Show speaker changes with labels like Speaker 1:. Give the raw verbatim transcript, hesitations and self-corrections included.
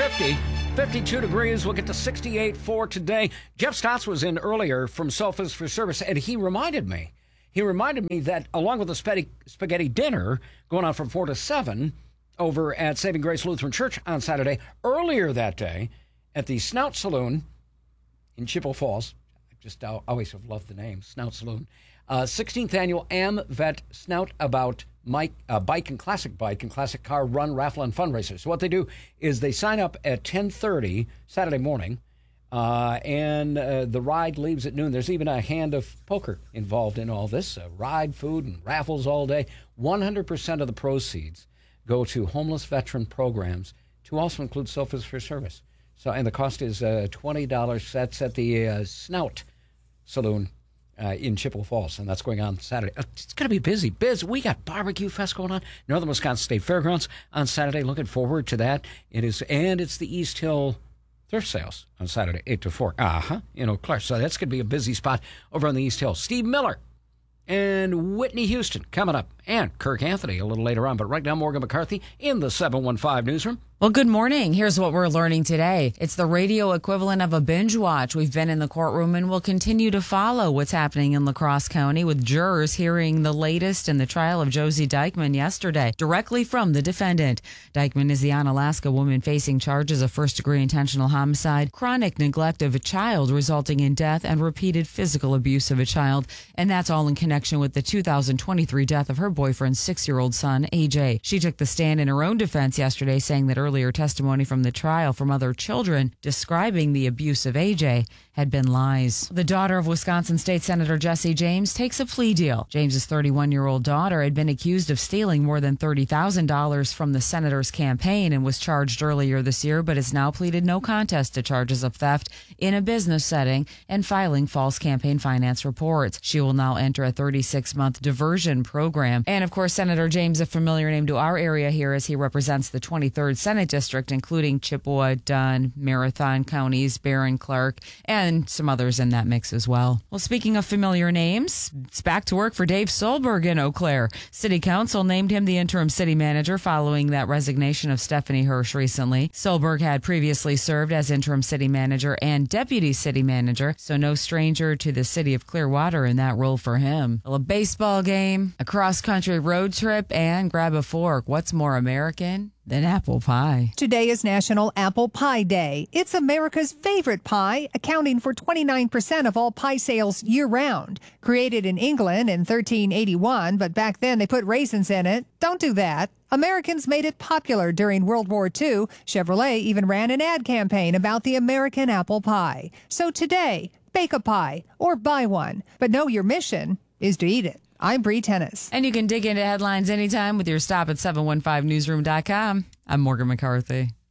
Speaker 1: fifty. fifty-two degrees. We'll get to sixty-eight for today. Jeff Stotts was in earlier from Sofas for Service, and he reminded me. He reminded me that along with the spaghetti, spaghetti dinner going on from four to seven over at Saving Grace Lutheran Church on Saturday, earlier that day at the Snout Saloon in Chippewa Falls. I just always have loved the name, Snout Saloon. Uh, sixteenth annual AmVet Snout About Mike, uh, Bike and Classic Bike and Classic Car Run, Raffle, and Fundraiser. So what they do is they sign up at ten thirty Saturday morning, uh, and uh, the ride leaves at noon. There's even a hand of poker involved in all this. Uh, ride, food, and raffles all day. one hundred percent of the proceeds go to homeless veteran programs, to also include Sofas for Service. So, and the cost is uh, twenty dollars. That's at the uh, Snout Saloon Uh, in Chippewa Falls, and that's going on Saturday. Uh, it's going to be busy. Biz, we got Barbecue Fest going on, Northern Wisconsin State Fairgrounds on Saturday. Looking forward to that. It is, and it's the East Hill Thrift Sales on Saturday, eight to four. Uh-huh, in Eau Claire. So that's going to be a busy spot over on the East Hill. Steve Miller and Whitney Houston coming up, and Kirk Anthony a little later on. But right now, Morgan McCarthy in the seven one five newsroom.
Speaker 2: Well, good morning. Here's what we're learning today. It's the radio equivalent of a binge watch. We've been in the courtroom and will continue to follow what's happening in La Crosse County with jurors hearing the latest in the trial of Josie Dykman yesterday, directly from the defendant. Dykman is the Onalaska woman facing charges of first-degree intentional homicide, chronic neglect of a child resulting in death, and repeated physical abuse of a child. And that's all in connection with the two thousand twenty-three death of her boyfriend's six-year-old son, A J. She took the stand in her own defense yesterday, saying that earlier testimony from the trial from other children describing the abuse of A J had been lies. The daughter of Wisconsin State Senator Jesse James takes a plea deal. James's thirty-one-year-old daughter had been accused of stealing more than thirty thousand dollars from the senator's campaign and was charged earlier this year, but has now pleaded no contest to charges of theft in a business setting and filing false campaign finance reports. She will now enter a thirty-six month diversion program. And of course, Senator James, a familiar name to our area here, as he represents the twenty-third Senate District, including Chippewa, Dunn, Marathon counties, Barron, Clark, and some others in that mix as well. Well, speaking of familiar names, it's back to work for Dave Solberg in Eau Claire. City Council named him the interim city manager following that resignation of Stephanie Hirsch recently. Solberg had previously served as interim city manager and deputy city manager, so no stranger to the city of Clearwater in that role for him. Well, a baseball game, a cross-country road trip, and grab a fork. What's more American than apple pie?
Speaker 3: Today is National Apple Pie Day. It's America's favorite pie, accounting for twenty-nine percent of all pie sales year-round. Created in England in thirteen eighty-one, but back then they put raisins in it. Don't do that. Americans made it popular during World War Two. Chevrolet even ran an ad campaign about the American apple pie. So today, bake a pie or buy one. But know your mission is to eat it. I'm Bree Tennis.
Speaker 2: And you can dig into headlines anytime with your stop at seven one five newsroom dot com. I'm Morgan McCarthy.